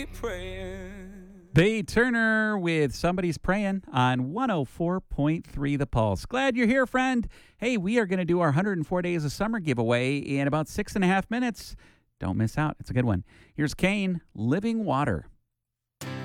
Bay Turner with Somebody's Praying on 104.3 The Pulse. Glad you're here, friend. Hey, we are going to do our 104 Days of Summer giveaway in about 6.5 minutes. Don't miss out. It's a good one. Here's Kane, Living Water.